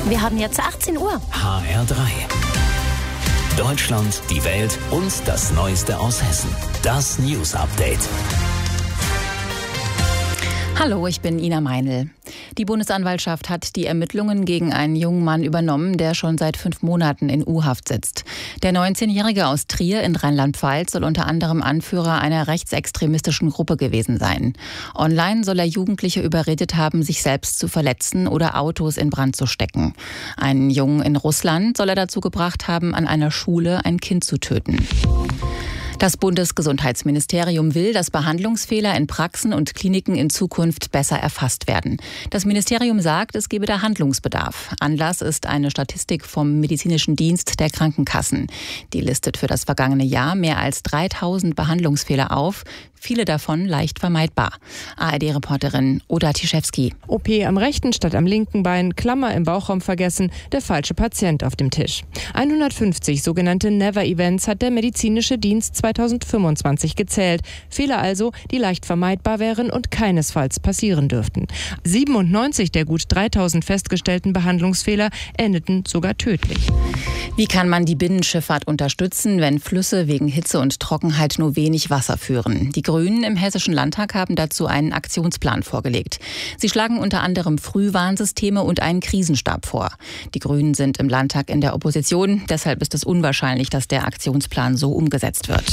Wir haben jetzt 18 Uhr. HR3. Deutschland, die Welt und das Neueste aus Hessen. Das News Update. Hallo, ich bin Ina Meinl. Die Bundesanwaltschaft hat die Ermittlungen gegen einen jungen Mann übernommen, der schon seit 5 Monaten in U-Haft sitzt. Der 19-Jährige aus Trier in Rheinland-Pfalz soll unter anderem Anführer einer rechtsextremistischen Gruppe gewesen sein. Online soll er Jugendliche überredet haben, sich selbst zu verletzen oder Autos in Brand zu stecken. Einen Jungen in Russland soll er dazu gebracht haben, an einer Schule ein Kind zu töten. Das Bundesgesundheitsministerium will, dass Behandlungsfehler in Praxen und Kliniken in Zukunft besser erfasst werden. Das Ministerium sagt, es gebe da Handlungsbedarf. Anlass ist eine Statistik vom Medizinischen Dienst der Krankenkassen. Die listet für das vergangene Jahr mehr als 3000 Behandlungsfehler auf, viele davon leicht vermeidbar. ARD-Reporterin Oda Tischewski. OP am rechten statt am linken Bein, Klammer im Bauchraum vergessen, der falsche Patient auf dem Tisch. 150 sogenannte Never-Events hat der medizinische Dienst 2025 gezählt. Fehler also, die leicht vermeidbar wären und keinesfalls passieren dürften. 97 der gut 3000 festgestellten Behandlungsfehler endeten sogar tödlich. Wie kann man die Binnenschifffahrt unterstützen, wenn Flüsse wegen Hitze und Trockenheit nur wenig Wasser führen? Die Grünen im Hessischen Landtag haben dazu einen Aktionsplan vorgelegt. Sie schlagen unter anderem Frühwarnsysteme und einen Krisenstab vor. Die Grünen sind im Landtag in der Opposition, deshalb ist es unwahrscheinlich, dass der Aktionsplan so umgesetzt wird.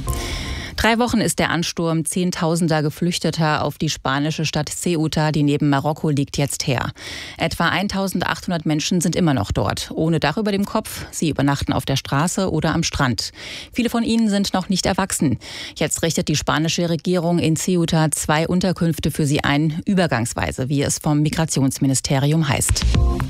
3 Wochen ist der Ansturm Zehntausender Geflüchteter auf die spanische Stadt Ceuta, die neben Marokko liegt, jetzt her. Etwa 1800 Menschen sind immer noch dort, ohne Dach über dem Kopf. Sie übernachten auf der Straße oder am Strand. Viele von ihnen sind noch nicht erwachsen. Jetzt richtet die spanische Regierung in Ceuta 2 Unterkünfte für sie ein, übergangsweise, wie es vom Migrationsministerium heißt.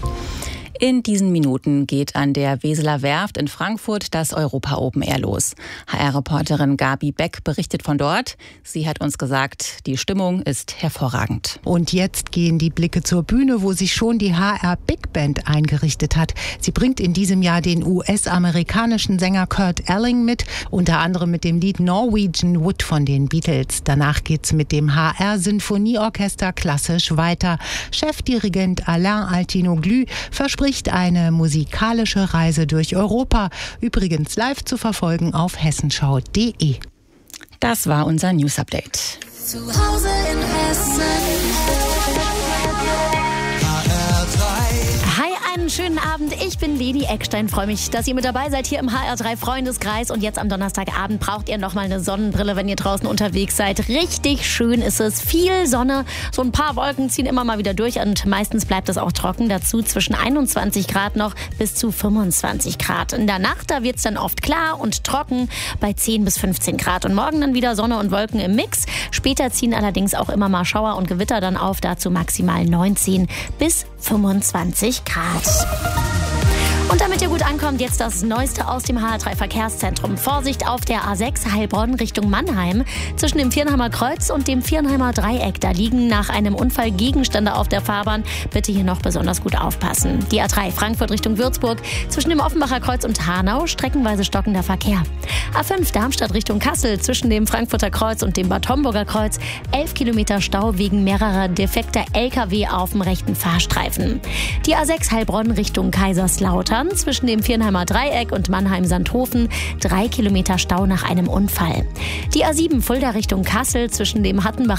In diesen Minuten geht an der Weseler Werft in Frankfurt das Europa Open Air los. HR-Reporterin Gabi Beck berichtet von dort. Sie hat uns gesagt, die Stimmung ist hervorragend. Und jetzt gehen die Blicke zur Bühne, wo sich schon die HR Big Band eingerichtet hat. Sie bringt in diesem Jahr den US-amerikanischen Sänger Kurt Elling mit, unter anderem mit dem Lied Norwegian Wood von den Beatles. Danach geht's mit dem HR Sinfonieorchester klassisch weiter. Chefdirigent Alain Altinoglu verspricht eine musikalische Reise durch Europa. Übrigens live zu verfolgen auf hessenschau.de. Das war unser News Update. Zu Hause in Hessen. Hi, einen schönen Abend. Ich bin Leni Eckstein. Freue mich, dass ihr mit dabei seid hier im HR3 Freundeskreis. Und jetzt am Donnerstagabend braucht ihr nochmal eine Sonnenbrille, wenn ihr draußen unterwegs seid. Richtig schön ist es. Viel Sonne. So ein paar Wolken ziehen immer mal wieder durch. Und meistens bleibt es auch trocken. Dazu zwischen 21 Grad noch bis zu 25 Grad. In der Nacht, da wird es dann oft klar und trocken bei 10 bis 15 Grad. Und morgen dann wieder Sonne und Wolken im Mix. Später ziehen allerdings auch immer mal Schauer und Gewitter dann auf. Dazu maximal 19 bis 25 Grad. Und damit ihr gut ankommt, jetzt das Neueste aus dem HR3 Verkehrszentrum. Vorsicht auf der A6 Heilbronn Richtung Mannheim. Zwischen dem Viernheimer Kreuz und dem Viernheimer Dreieck. Da liegen nach einem Unfall Gegenstände auf der Fahrbahn. Bitte hier noch besonders gut aufpassen. Die A3 Frankfurt Richtung Würzburg. Zwischen dem Offenbacher Kreuz und Hanau streckenweise stockender Verkehr. A5 Darmstadt Richtung Kassel. Zwischen dem Frankfurter Kreuz und dem Bad Homburger Kreuz. 11 Kilometer Stau wegen mehrerer defekter LKW auf dem rechten Fahrstreifen. Die A6 Heilbronn Richtung Kaiserslautern. Zwischen dem Viernheimer Dreieck und Mannheim-Sandhofen 3 Kilometer Stau nach einem Unfall. Die A7 Fulda Richtung Kassel zwischen dem Hattenbacher